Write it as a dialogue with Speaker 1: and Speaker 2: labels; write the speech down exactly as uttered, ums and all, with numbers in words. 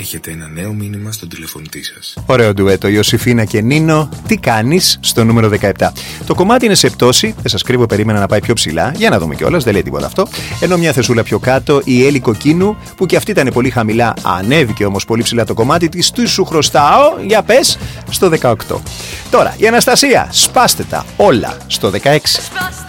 Speaker 1: έχετε ένα νέο μήνυμα στον τηλεφωνητή σας.
Speaker 2: Ωραίο ντουέτο, Ιωσήφινα και Νίνο, τι κάνεις, στο νούμερο δεκαεπτά. Το κομμάτι είναι σε πτώση, δεν σας κρύβω, περίμενα να πάει πιο ψηλά, για να δούμε κιόλας, δεν λέει τίποτα αυτό. Ενώ μια θεσούλα πιο κάτω, η Έλλη Κοκκίνου, που και αυτή ήταν πολύ χαμηλά, ανέβηκε όμως πολύ ψηλά το κομμάτι της, του σου χρωστάω, για πες, στο δεκαοκτώ. Τώρα, η Αναστασία, σπάστε τα όλα, στο δεκαέξι.